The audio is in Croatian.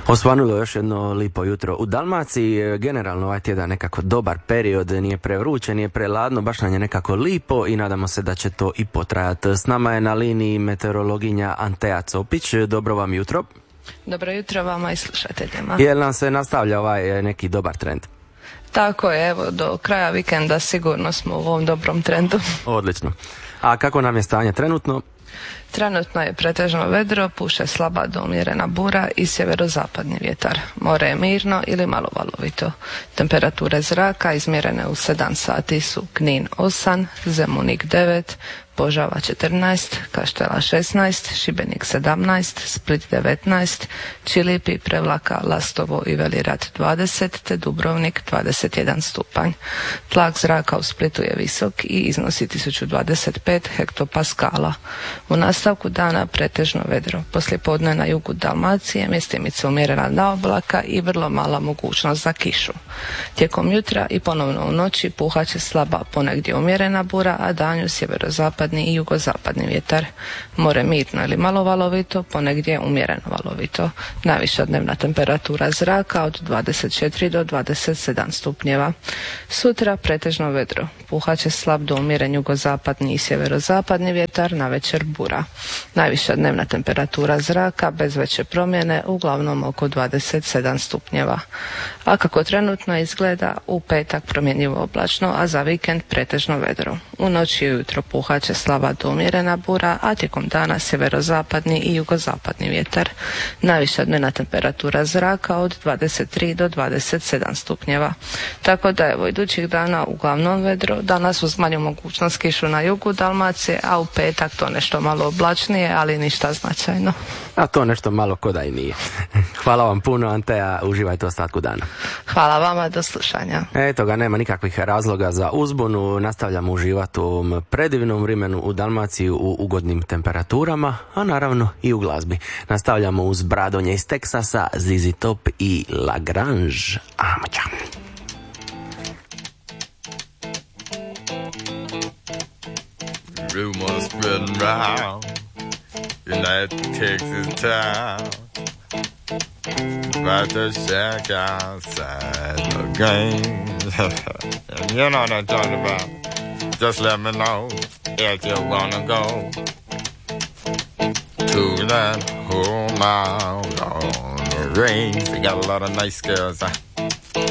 Osvanulo još jedno lipo jutro u Dalmaciji. Generalno ovaj tjedan nekako dobar period, nije prevruće, nije preladno, baš nam je nekako lipo i nadamo se da će to i potrajati. S nama je na liniji meteorologinja Antea Copić. Dobro vam jutro. Dobro jutro vama i slušateljima. Jel nam se nastavlja ovaj neki dobar trend? Tako je, evo do kraja vikenda sigurno smo u ovom dobrom trendu. Odlično. A kako nam je stanje trenutno? Trenutno je pretežno vedro, puše slaba do umjerena bura i sjeverozapadni vjetar. More je mirno ili malo valovito. Temperature zraka izmjerene u 7 sati su Knin 8, Zemunik 9, Požava 14, Kaštela 16, Šibenik 17, Split 19, Čilipi, Prevlaka, Lastovo i Velirad 20 te Dubrovnik 21 stupanj. Tlak zraka u Splitu je visok i iznosi 1025 hektopaskala. U nastavku dana pretežno vedro. Poslijepodne na jugu Dalmacije mjestimice umjerena oblaka i vrlo mala mogućnost za kišu. Tijekom jutra i ponovno u noći puhat će slaba ponegdje umjerena bura, a danju sjeverozapadni i jugozapadni vjetar. More mirno ili malo valovito, ponegdje umjereno valovito. Najviša dnevna temperatura zraka od 24 do 27 stupnjeva. Sutra pretežno vedro. Puhat će slab do umjeren jugozapadni i sjeverozapadni vjetar, navečer bura. Najviša dnevna temperatura zraka bez veće promjene, uglavnom oko 27 stupnjeva. A kako trenutno izgleda, u petak promjenjivo oblačno, a za vikend pretežno vedro. U noći i ujutro puhat će slaba do umjerena bura, a tijekom dana sjeverozapadni i jugozapadni vjetar. Najviša dnevna temperatura zraka od 23 do 27 stupnjeva. Tako da evo idućih dana uglavnom vedro, danas uz manju mogućnost kišu na jugu Dalmacije, a u petak to nešto malo oblačnije, ali ništa značajno. A to nešto malo koda i nije. Hvala vam puno, Antea, uživajte ostatku dana. Hvala vama, do slušanja. Eto ga, nema nikakvih razloga za uzbunu, nastavljamo uživati u ovom predivnom vremenu u Dalmaciji u ugodnim temperaturama, a naravno i u glazbi. Nastavljamo uz Bradonje iz Teksasa, ZZ Top i Lagrange. Amača. Rumors spreading round in that Texas town about the shack outside the game. You know what I'm talking about. Just let me know if you wanna go to that whole mile on the range. They got a lot of nice girls.